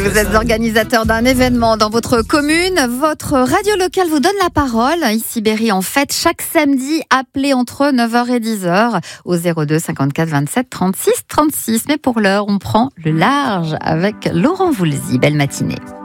vous êtes organisateur d'un événement dans votre commune. Votre radio locale vous donne la parole. Ici Berry en fête chaque samedi. Appelez entre 9h et 10h au 02 54 27 36 36. Mais pour l'heure, on prend le large avec Laurent Voulzy. Belle matinée.